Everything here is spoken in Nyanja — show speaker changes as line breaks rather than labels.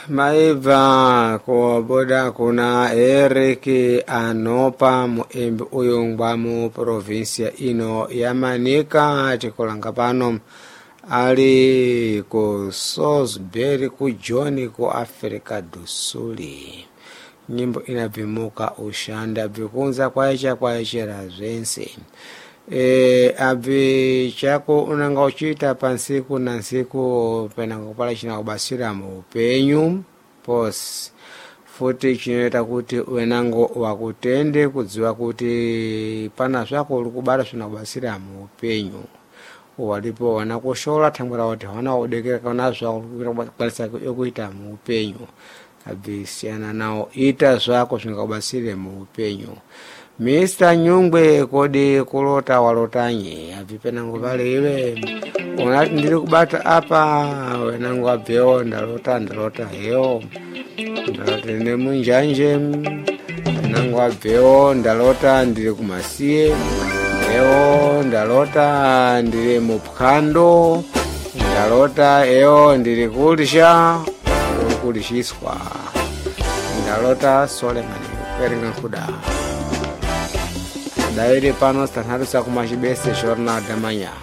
maiva kuboda kuna Eric Anopa muembe uyungwa mu provinsia ino ya Manika tikolanga pano ali ku Salisbury ku John ku Africa do Sul. Nyimbo inavimuka ushanda vikunza kwaechera zvense. Abvi chako unanga uchita pansiku na nsiku penanga kupala china kubasira mu upenyu pos futi chinoita kuti wenango wakutende kudziwa kuti pana zvako uri kubara zvina kubasira mu upenyu walipo wanakushola thangura kuti wana udekera kana zvako kukwanisa kuita mu upenyu. Abvi siyana nawo ita zvako zvingakubasire mu upenyu. Mr. Nyungwe kodi kulota walotanye avipenango vale iwe unati ndiri kubata apa wenango abveo ndalota heo ndalota ne munjanje wenango abveo ndalota ndiri kumasiye heo ndalota ndiri mupkando ndalota heo ndiri kulishiswa ndalota Solemani kweringa kuda daire pano stanharusa kumachibese jornal da manhã.